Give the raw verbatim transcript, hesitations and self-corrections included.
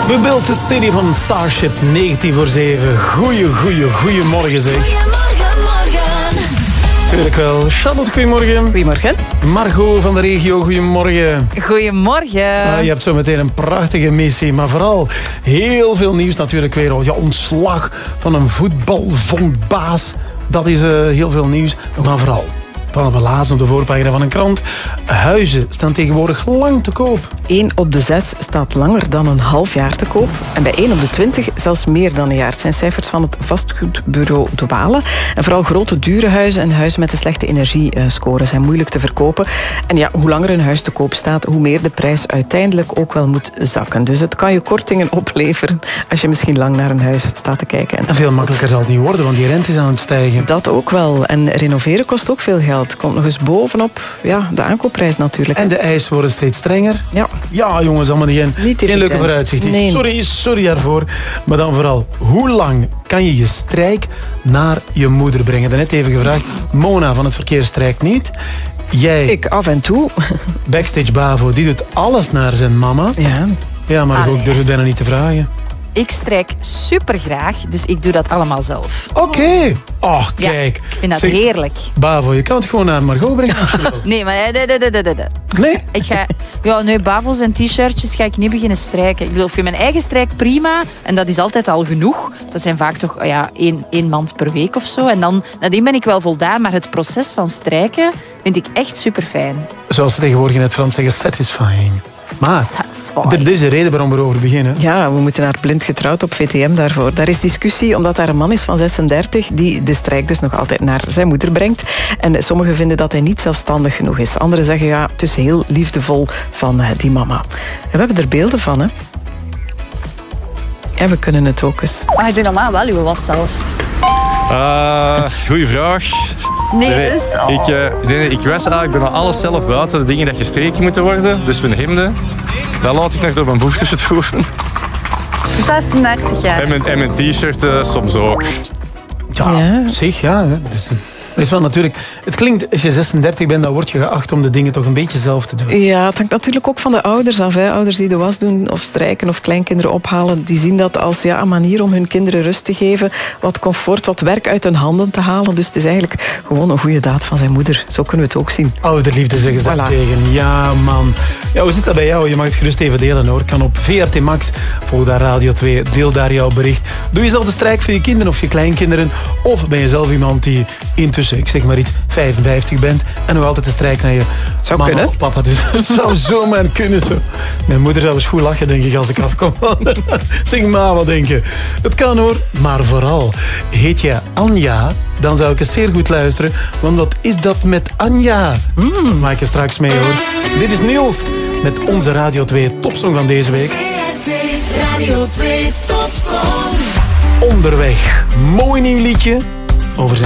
We built the city van Starship, negentien voor zeven. Goeie, goeie, goeiemorgen zeg. Goedemorgen, morgen. Tuurlijk wel. Charlotte, goedemorgen. Goedemorgen. Margot van de regio, goedemorgen. Goedemorgen. Ah, je hebt zo meteen een prachtige missie, maar vooral heel veel nieuws natuurlijk weer al. Ja, ontslag van een voetbalvondbaas. Dat is uh, heel veel nieuws, maar vooral... Van we lazen op de voorpagina van een krant. Huizen staan tegenwoordig lang te koop. één op de zes staat langer dan een half jaar te koop. En bij één op de twintig zelfs meer dan een jaar. Het zijn cijfers van het vastgoedbureau Douala. En vooral grote, dure huizen en huizen met een slechte energiescore zijn moeilijk te verkopen. En ja, hoe langer een huis te koop staat, hoe meer de prijs uiteindelijk ook wel moet zakken. Dus het kan je kortingen opleveren als je misschien lang naar een huis staat te kijken. En En veel makkelijker zal het niet worden, want die rente is aan het stijgen. dat ook wel. En renoveren kost ook veel geld. Komt nog eens bovenop ja, de aankoopprijs natuurlijk. En de eisen worden steeds strenger. Ja. Ja, jongens, allemaal niet in. Niet Geen leuke evident. vooruitzicht. Nee. Sorry, sorry daarvoor. Maar dan vooral, hoe lang kan je je strijk naar je moeder brengen? Daarnet even gevraagd. Mona van het verkeer strijkt niet. Jij, Ik af en toe. Backstage Bavo, die doet alles naar zijn mama. Ja. Ja, maar Allee. ik durf het bijna niet te vragen. Ik strijk super graag, dus ik doe dat allemaal zelf. Oké. Oh, Ja, kijk. ik vind dat Zeg, heerlijk. Bavo, je kan het gewoon naar Margot brengen als je wilt. Nee, maar eh, de, de, de, de, de, de. Nee? Ik ga, ja, nee, bavels en t-shirtjes ga ik niet beginnen strijken. Ik bedoel, voor mijn eigen strijk prima. En dat is altijd al genoeg. Dat zijn vaak toch oh ja, één, één mand per week of zo. En dan, nadien ben ik wel voldaan. Maar het proces van strijken vind ik echt super fijn. Zoals ze tegenwoordig in het Frans zeggen, satisfying. Maar Satisfying. er is een reden waarom we erover beginnen. Ja, we moeten naar Blind Getrouwd op V T M daarvoor. Daar is discussie omdat daar een man is van zesendertig die de strijk dus nog altijd naar zijn moeder brengt. En sommigen vinden dat hij niet zelfstandig genoeg is. Anderen zeggen ja, het is heel liefdevol van uh, die mama. En we hebben er beelden van, hè. En we kunnen het ook eens. Maar je doet normaal wel uw was zelf. Uh, goeie vraag. Nee, Nee, dus... ik, uh, nee, nee, ik was eigenlijk bijna alles zelf buiten de dingen dat gestreken moeten worden. Dus mijn hemden, dat laat ik nog door mijn boefjes doen. zesendertig jaar. En mijn, en mijn t-shirt uh, soms ook. Ja, Ja. zeg, ja. hè. Dus, het is wel natuurlijk... Het klinkt, als je zesendertig bent, dan word je geacht om de dingen toch een beetje zelf te doen. Ja, het hangt natuurlijk ook van de ouders af. Hè. Ouders die de was doen of strijken of kleinkinderen ophalen, die zien dat als ja, een manier om hun kinderen rust te geven, wat comfort, wat werk uit hun handen te halen. Dus het is eigenlijk gewoon een goede daad van zijn moeder. Zo kunnen we het ook zien. Ouderliefde zeggen ze Voilà. daartegen. Ja, man. Ja, hoe zit dat bij jou? Je mag het gerust even delen, hoor. Kan op V R T Max. Volg daar Radio twee. Deel daar jouw bericht. Doe je zelf de strijk voor je kinderen of je kleinkinderen? Of ben je zelf iemand die intussen, ik zeg maar iets, vijfenvijftig bent en nog altijd de strijk naar je Zou mama kunnen. of papa doet? Het zou zomaar kunnen. Zo. Mijn moeder zou eens goed lachen, denk ik, als ik afkom. Zeg maar, wat denk je? Het kan, hoor. Maar vooral, heet je Anja, dan zou ik eens zeer goed luisteren. Want wat is dat met Anja? Hmm, maak je straks mee, hoor. Dit is Niels met onze Radio twee topsong van deze week. V R T Radio twee Topsong. Onderweg. Mooi nieuw liedje over zijn